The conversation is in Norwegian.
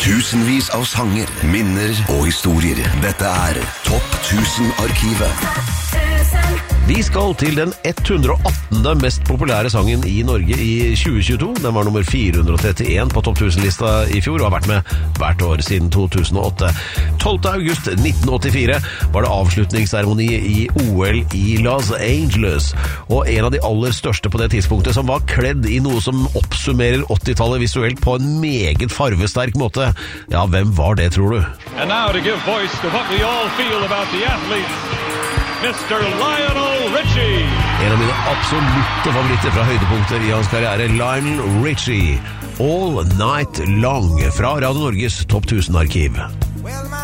Tusenvis av sanger, minner og historier. Dette Topp 1000-arkivet. Vi skal til den 118. mest populære sangen i Norge i 2022. Den var nummer 431 på Topp 1000-lista i fjor og har vært med hvert år siden 2008. 12. august 1984 var det avslutningsseremoni i OL i Los Angeles. Og en av de aller største på det tidspunktet som var kledd i noe som oppsummerer 80-tallet visuelt på en meget farvesterk måte. Ja, hvem var det, tror du? And now to give voice to what we all feel about the athletes. Mr. Lionel Richie. En av mine absolutte favoritter fra høydepunkter i hans karriere, Lionel Richie. All Night Long fra Radio Norges Topp 1000-arkiv.